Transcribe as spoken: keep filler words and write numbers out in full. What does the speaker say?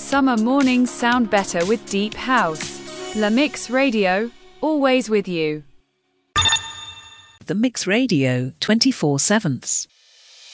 Summer mornings sound better with deep house. La Mix Radio, always with you. The Mix Radio, twenty-four seven.